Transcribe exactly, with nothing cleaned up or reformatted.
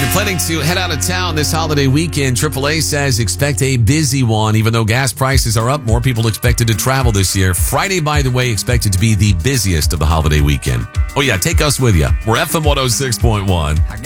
you're planning to head out of town this holiday weekend, triple A says expect a busy one. Even though gas prices are up, more people expected to travel this year. Friday, by the way, expected to be the busiest of the holiday weekend. Oh yeah, take us with you. We're F M one oh six point one.